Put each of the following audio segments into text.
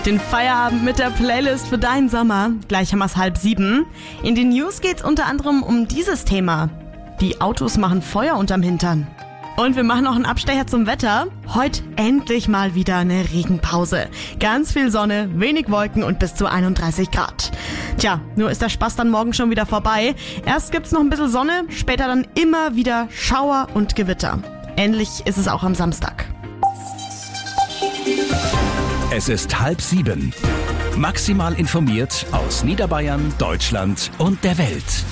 Den Feierabend mit der Playlist für deinen Sommer. Gleich haben wir es 6:30. In den News geht's unter anderem um dieses Thema. Die Autos machen Feuer unterm Hintern. Und wir machen noch einen Abstecher zum Wetter. Heute endlich mal wieder eine Regenpause. Ganz viel Sonne, wenig Wolken und bis zu 31 Grad. Tja, nur ist der Spaß dann morgen schon wieder vorbei. Erst gibt's noch ein bisschen Sonne, später dann immer wieder Schauer und Gewitter. Ähnlich ist es auch am Samstag. Es ist 6:30. Maximal informiert aus Niederbayern, Deutschland und der Welt.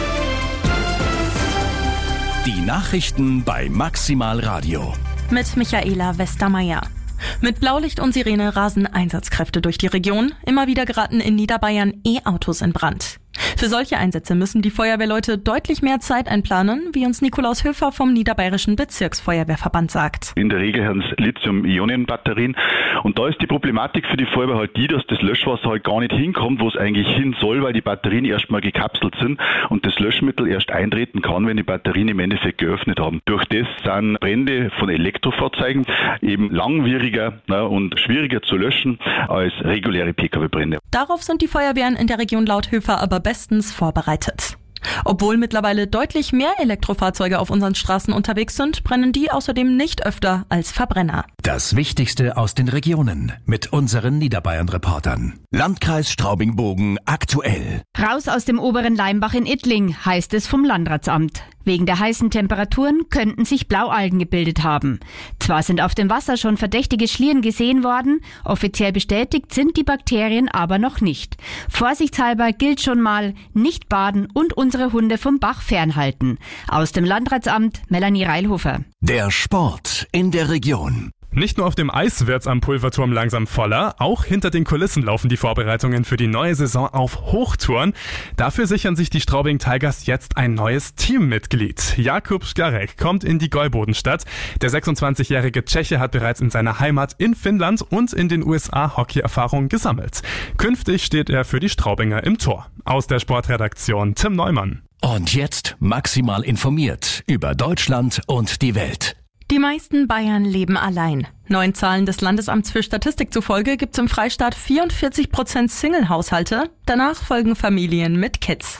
Die Nachrichten bei Maximal Radio. Mit Michaela Westermeier. Mit Blaulicht und Sirene rasen Einsatzkräfte durch die Region. Immer wieder geraten in Niederbayern E-Autos in Brand. Für solche Einsätze müssen die Feuerwehrleute deutlich mehr Zeit einplanen, wie uns Nikolaus Höfer vom Niederbayerischen Bezirksfeuerwehrverband sagt. In der Regel haben es Lithium-Ionen-Batterien und da ist die Problematik für die Feuerwehr halt die, dass das Löschwasser halt gar nicht hinkommt, wo es eigentlich hin soll, weil die Batterien erstmal gekapselt sind und das Löschmittel erst eintreten kann, wenn die Batterien im Endeffekt geöffnet haben. Durch das sind Brände von Elektrofahrzeugen eben langwieriger und schwieriger zu löschen als reguläre Pkw-Brände. Darauf sind die Feuerwehren in der Region laut Höfer aber bestens vorbereitet. Obwohl mittlerweile deutlich mehr Elektrofahrzeuge auf unseren Straßen unterwegs sind, brennen die außerdem nicht öfter als Verbrenner. Das Wichtigste aus den Regionen mit unseren Niederbayern-Reportern. Landkreis Straubing-Bogen aktuell. Raus aus dem oberen Leimbach in Ittling, heißt es vom Landratsamt. Wegen der heißen Temperaturen könnten sich Blaualgen gebildet haben. Zwar sind auf dem Wasser schon verdächtige Schlieren gesehen worden, offiziell bestätigt sind die Bakterien aber noch nicht. Vorsichtshalber gilt schon mal, nicht baden und unsere Hunde vom Bach fernhalten. Aus dem Landratsamt Melanie Reilhofer. Der Sport in der Region. Nicht nur auf dem Eis wird's am Pulverturm langsam voller, auch hinter den Kulissen laufen die Vorbereitungen für die neue Saison auf Hochtouren. Dafür sichern sich die Straubing Tigers jetzt ein neues Teammitglied. Jakub Szkarek kommt in die Gäubodenstadt. Der 26-jährige Tscheche hat bereits in seiner Heimat in Finnland und in den USA Hockey-Erfahrung gesammelt. Künftig steht er für die Straubinger im Tor. Aus der Sportredaktion Tim Neumann. Und jetzt maximal informiert über Deutschland und die Welt. Die meisten Bayern leben allein. Neuen Zahlen des Landesamts für Statistik zufolge gibt es im Freistaat 44% Single-Haushalte. Danach folgen Familien mit Kids.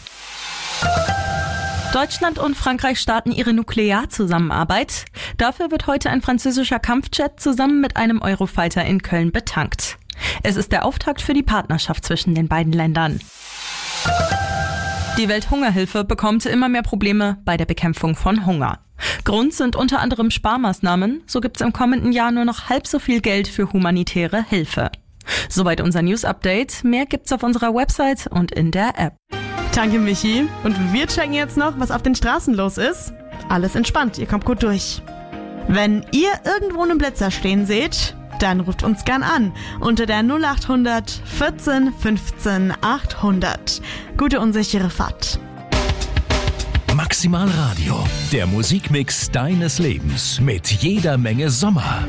Deutschland und Frankreich starten ihre Nuklearzusammenarbeit. Dafür wird heute ein französischer Kampfjet zusammen mit einem Eurofighter in Köln betankt. Es ist der Auftakt für die Partnerschaft zwischen den beiden Ländern. Die Welthungerhilfe bekommt immer mehr Probleme bei der Bekämpfung von Hunger. Grund sind unter anderem Sparmaßnahmen. So gibt es im kommenden Jahr nur noch halb so viel Geld für humanitäre Hilfe. Soweit unser News-Update. Mehr gibt's auf unserer Website und in der App. Danke, Michi. Und wir checken jetzt noch, was auf den Straßen los ist. Alles entspannt, ihr kommt gut durch. Wenn ihr irgendwo einen Blitzer stehen seht, dann ruft uns gern an unter der 0800 14 15 800. Gute und sichere Fahrt. Maximal Radio, der Musikmix deines Lebens mit jeder Menge Sommer.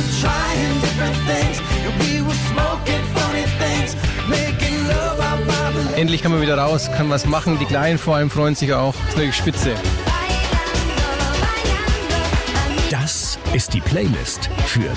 Endlich kann man wieder raus, kann was machen. Die Kleinen vor allem freuen sich auch. Das ist wirklich spitze. Das ist die Playlist für